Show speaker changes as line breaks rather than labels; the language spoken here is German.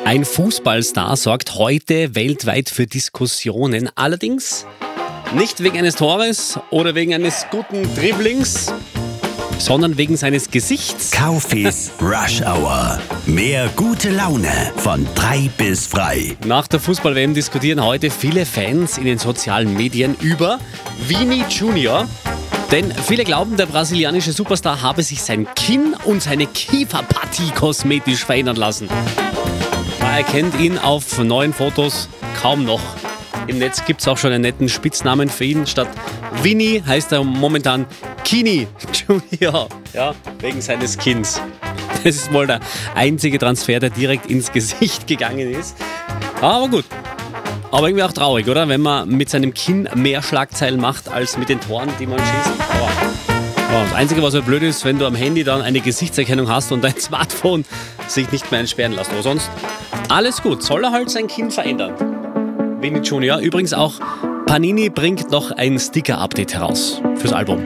Ein Fußballstar sorgt heute weltweit für Diskussionen. Allerdings nicht wegen eines Tores oder wegen eines guten Dribblings, sondern wegen seines Gesichts.
Kaufis Rush Hour. Mehr gute Laune von 3 bis frei.
Nach der Fußball-WM diskutieren heute viele Fans in den sozialen Medien über Vini Junior. Denn viele glauben, der brasilianische Superstar habe sich sein Kinn und seine Kieferpartie kosmetisch verändern lassen. Man erkennt ihn auf neuen Fotos kaum noch. Im Netz gibt es auch schon einen netten Spitznamen für ihn. Statt Vini heißt er momentan Kini Junior, ja, wegen seines Kinns. Das ist wohl der einzige Transfer, der direkt ins Gesicht gegangen ist. Aber gut. Aber irgendwie auch traurig, oder? Wenn man mit seinem Kinn mehr Schlagzeilen macht, als mit den Toren, die man schießt. Aber das Einzige, was halt blöd ist, wenn du am Handy dann eine Gesichtserkennung hast und dein Smartphone sich nicht mehr entsperren lässt. Aber sonst alles gut. Soll er halt sein Kinn verändern. Vini Junior. Übrigens auch Panini bringt noch ein Sticker-Update heraus fürs Album.